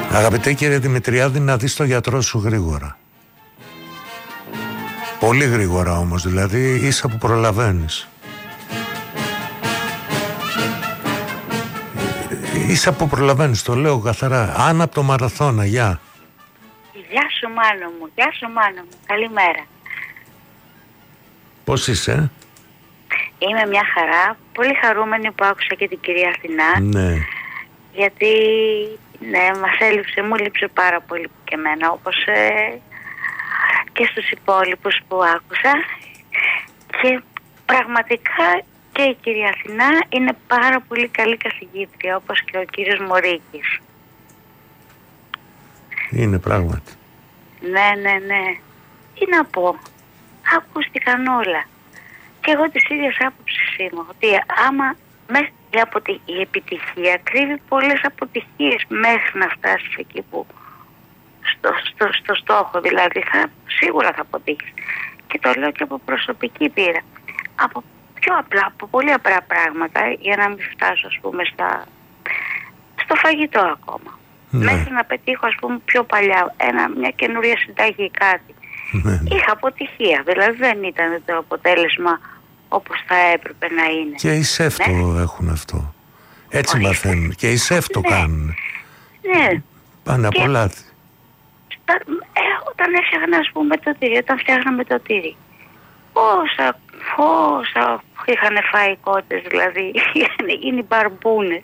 Αγαπητέ κύριε Δημητριάδη, να δεις το γιατρό σου γρήγορα. Πολύ γρήγορα όμως, δηλαδή ίσα που προλαβαίνεις. Ίσα που προλαβαίνεις, το λέω καθαρά. Άννα από το Μαραθώνα, γεια. Γεια σου Μάνο μου, γεια σου Μάνο μου, καλημέρα. Πώς είσαι? Είμαι μια χαρά, πολύ χαρούμενη που άκουσα και την κυρία Αθηνά. Ναι. Γιατί μας έλειψε, μου έλειψε πάρα πολύ και εμένα, όπως και στους υπόλοιπους που άκουσα. Και πραγματικά και η κυρία Αθηνά είναι πάρα πολύ καλή καθηγήτρια, όπως και ο κύριος Μωρίκης. Είναι πράγματι. Ναι. Τι να πω, ακούστηκαν όλα. Και εγώ της ίδιας άποψης είμαι, ότι άμα η επιτυχία κρύβει πολλές αποτυχίες μέχρι να φτάσεις εκεί που στο στόχο, δηλαδή σίγουρα θα αποτύχεις. Και το λέω και από προσωπική πείρα. Από πιο απλά, από πολύ απλά πράγματα, για να μην φτάσω ας πούμε στο φαγητό ακόμα. Ναι. Μέχρι να πετύχω ας πούμε πιο παλιά μια καινούρια συνταγή ή κάτι. Ναι. Είχα αποτυχία, δηλαδή δεν ήταν το αποτέλεσμα όπως θα έπρεπε να είναι. Και οι σεφ το έχουν αυτό. Έτσι μαθαίνουν. Και οι σεφ το κάνουν. Ναι. Πάνε από λάθη. Όταν έφτιαχνα ας πούμε το τύρι, όταν φτιάχναμε το τύρι, πόσα είχαν φάει οι κότες, δηλαδή είχαν γίνει μπαρμπούνες.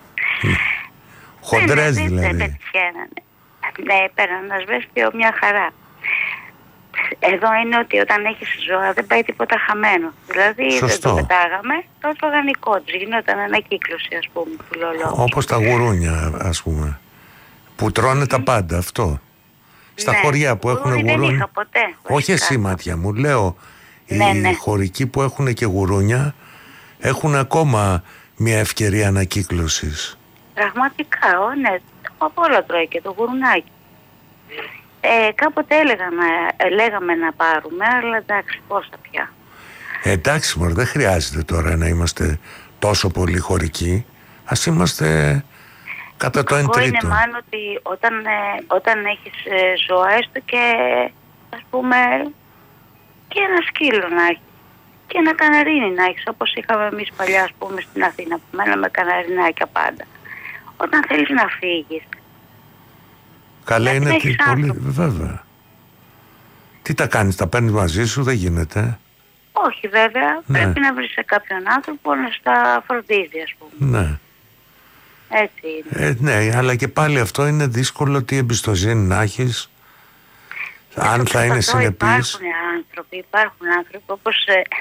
Χοντρές δηλαδή. Δεν πετυχαίνανε. Ναι, πέραν ένα σβέστιο μια χαρά. Εδώ είναι ότι όταν έχεις ζώα δεν πάει τίποτα χαμένο. Δηλαδή σωστό. Δεν το πετάγαμε, το έφαγαν οι κότες. Γινόταν ανακύκλωση ας πούμε του λολό. Όπως τα γουρούνια ας πούμε, που τρώνε τα πάντα, αυτό. Στα χωριά που έχουν γουρούνια. Δεν είχα ποτέ. Όχι εσύ μάτια μου, λέω. Οι χωρικοί που έχουν και γουρούνια έχουν ακόμα μια ευκαιρία ανακύκλωσης. Πραγματικά, ναι. Από όλα τρώει και το γουρουνάκι. Κάποτε λέγαμε να πάρουμε, αλλά εντάξει, πόσα πια. Εντάξει μωρέ, δεν χρειάζεται τώρα να είμαστε τόσο πολύ χωρικοί. Ας είμαστε κατά το 1/3. Εγώ είναι μάλλον ότι όταν έχεις ζώα, έστω και ας πούμε και ένα σκύλο να έχεις και ένα καναρίνι να έχεις, όπως είχαμε εμείς παλιά ας πούμε στην Αθήνα που μέναμε καναρινάκια πάντα. Όταν θέλεις να φύγεις, καλά είναι πολύ, βέβαια. Τι τα κάνεις, τα παίρνεις μαζί σου, δεν γίνεται. Όχι βέβαια, πρέπει να βρεις σε κάποιον άνθρωπο να στα φροντίζει ας πούμε. Ναι. Έτσι είναι. Ναι, αλλά και πάλι αυτό είναι δύσκολο, τι εμπιστοσύνη να έχεις. Αν θα είναι συνεπής. Υπάρχουν άνθρωποι όπως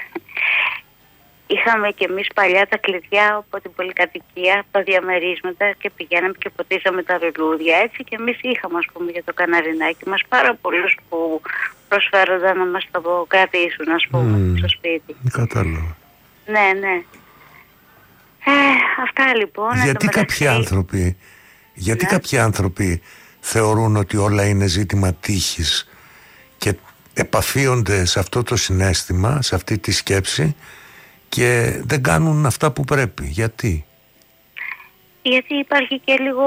είχαμε και εμείς παλιά τα κλειδιά από την πολυκατοικία, τα διαμερίσματα και πηγαίναμε και ποτίζαμε τα λουλούδια. Έτσι και εμείς είχαμε ας πούμε για το καναρινάκι μας πάρα πολλούς που προσφέρονταν να μας το κρατήσουν ας πούμε στο σπίτι. Κατάλαβα. Ναι. Αυτά λοιπόν. Γιατί κάποιοι άνθρωποι θεωρούν ότι όλα είναι ζήτημα τύχης και επαφίονται σε αυτό το συναίσθημα, σε αυτή τη σκέψη και δεν κάνουν αυτά που πρέπει. Γιατί υπάρχει και λίγο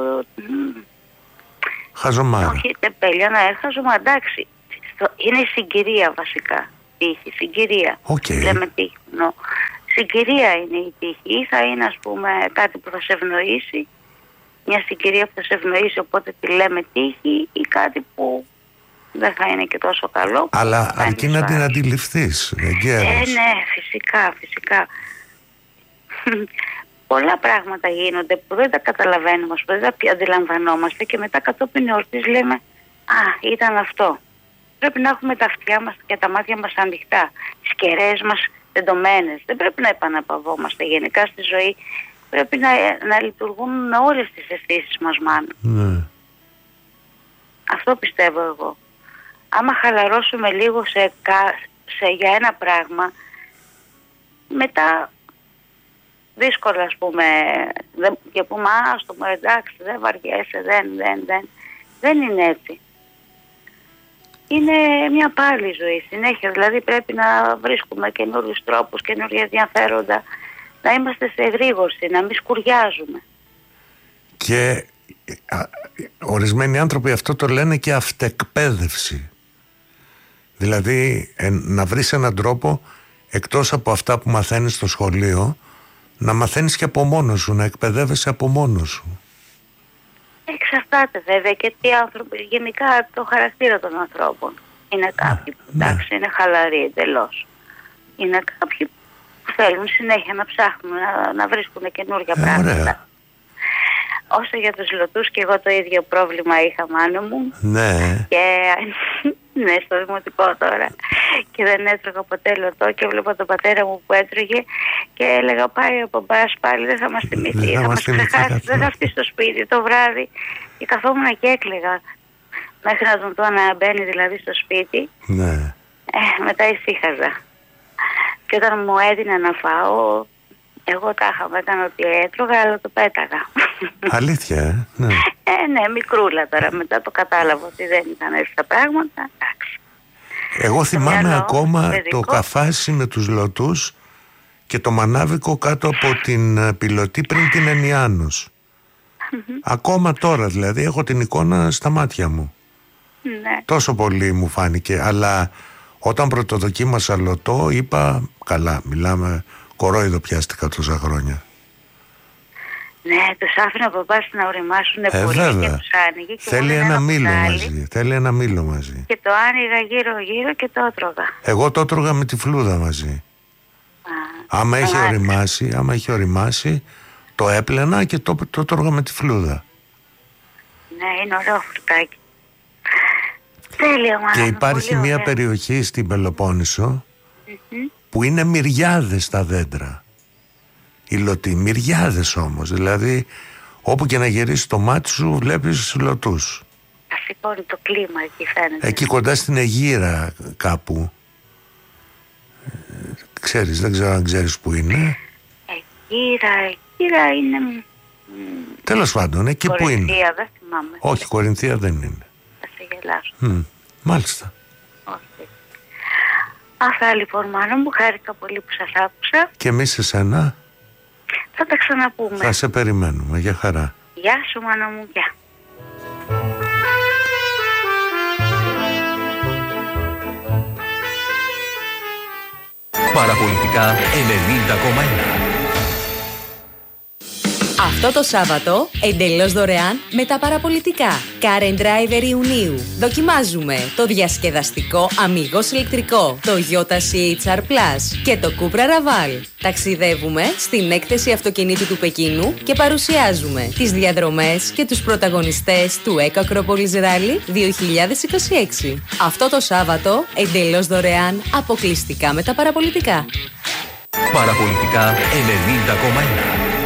χαζομάρα. Όχι τεπέλια, χαζομάρα, εντάξει. Είναι η συγκυρία βασικά. Τύχη, συγκυρία. Λέμε τύχη. Συγκυρία είναι η τύχη. Ή θα είναι ας πούμε κάτι που θα σε ευνοήσει, μια συγκυρία που θα σε ευνοήσει, οπότε τη λέμε τύχη, ή κάτι που δεν θα είναι και τόσο καλό. Αλλά αρκεί να την αντιληφθείς. Ναι, φυσικά. Πολλά πράγματα γίνονται που δεν τα καταλαβαίνουμε, που δεν τα αντιλαμβανόμαστε και μετά κατόπιν εορτής λέμε «Α, ήταν αυτό». Πρέπει να έχουμε τα αυτιά μας και τα μάτια μας ανοιχτά, τις κεραίες μας τεντωμένες. Δεν πρέπει να επαναπαυόμαστε γενικά στη ζωή. Πρέπει να λειτουργούν με όλες τις αισθήσεις μας μάλλον. Ναι. Αυτό πιστεύω εγώ. Άμα χαλαρώσουμε λίγο για ένα πράγμα, μετά δύσκολα ας πούμε και πούμε στο εντάξει δεν βαριέσαι, δεν είναι έτσι. Είναι μια πάλι ζωή συνέχεια, δηλαδή πρέπει να βρίσκουμε καινούριους τρόπους, καινούργια ενδιαφέροντα, να είμαστε σε εγρήγορση, να μην σκουριάζουμε. Και ορισμένοι άνθρωποι αυτό το λένε και αυτεκπαίδευση. Δηλαδή να βρεις έναν τρόπο, εκτός από αυτά που μαθαίνεις στο σχολείο, να μαθαίνεις και από μόνος σου, να εκπαιδεύεσαι από μόνος σου. Εξαρτάται βέβαια και τι άνθρωποι, γενικά το χαρακτήρα των ανθρώπων. Είναι κάποιοι που εντάξει, είναι χαλαροί εντελώς. Είναι κάποιοι που θέλουν συνέχεια να ψάχνουν, να βρίσκουν καινούργια πράγματα. Ωραία. Όσο για τους λωτούς, και εγώ το ίδιο πρόβλημα είχα, Μάνο μου. Ναι. Και ναι, στο δημοτικό τώρα. Και δεν έτρωγα ποτέ λωτό και έβλεπα τον πατέρα μου που έτρωγε και έλεγα, πάει ο μπαμπάς πάλι, δεν θα μας θυμηθεί, θα μας ξεχάσει, δεν θα έρθει στο σπίτι το βράδυ. Και καθόμουν και έκλαιγα μέχρι να τον δω να μπαίνει δηλαδή στο σπίτι. Ναι. Μετά ησύχαζα. Και όταν μου έδινε να φάω, εγώ τάχα έκανα ότι έτρωγα, αλλά το πέταγα. Αλήθεια, ναι. Ναι, μικρούλα τώρα. μετά το κατάλαβα ότι δεν ήταν έτσι τα πράγματα. Εντάξει. Εγώ θυμάμαι ακόμα το καφάσι με τους λωτούς και το μανάβικο κάτω από την πιλωτή πριν την Ενιάνος. Ακόμα τώρα δηλαδή έχω την εικόνα στα μάτια μου. Ναι. Τόσο πολύ μου φάνηκε. Αλλά όταν πρωτοδοκίμασα λωτό είπα, καλά, μιλάμε, κορόιδο πιάστηκα τόσα χρόνια. Ναι, τους άφηνε ο παπάς να οριμάσουν πολύ βέβαια. και τους άνοιγε. Και θέλει ένα μήλο μαζί. Θέλει ένα μήλο μαζί. Και το άνοιγα γύρω-γύρω και το έτρωγα. Εγώ το έτρωγα με τη φλούδα μαζί. Άμα έχει οριμάσει, το έπλαινα και το έτρωγα με τη φλούδα. Ναι, είναι ωραίο φρουτάκι. Τέλεια, μάνα. Και υπάρχει μια περιοχή στην Πελοπόννησο που είναι μυριάδες τα δέντρα. Οι λωτοί, μυριάδες όμως. Δηλαδή όπου και να γυρίσεις το μάτι σου βλέπεις λωτούς. Σηκώνει το κλίμα εκεί, φαίνεται. Εκεί κοντά στην Αιγύρα κάπου. Ξέρεις, δεν ξέρω αν ξέρεις που είναι. Αιγύρα είναι... Τέλος πάντων, εκεί που είναι. Κορινθία, δεν θυμάμαι. Όχι, Κορινθία δεν είναι. Θα σε γελάσω. Μάλιστα. Όχι. Αυτά λοιπόν, Μάνο μου, χάρηκα πολύ που σας άκουσα. Και εμείς εσένα. Θα τα ξαναπούμε. Θα σε περιμένουμε, για χαρά. Γεια σου, Μάνο μου, γεια. Παραπολιτικά 90,1. Αυτό το Σάββατο, εντελώς δωρεάν με τα παραπολιτικά. Car and Driver Ιουνίου. Δοκιμάζουμε το διασκεδαστικό αμιγώς ηλεκτρικό, το Toyota CHR Plus και το Cupra Raval. Ταξιδεύουμε στην έκθεση αυτοκινήτου του Πεκίνου και παρουσιάζουμε τις διαδρομές και τους πρωταγωνιστές του Eco Acropolis Rally 2026. Αυτό το Σάββατο, εντελώς δωρεάν, αποκλειστικά με τα παραπολιτικά. Παραπολιτικά 90,1.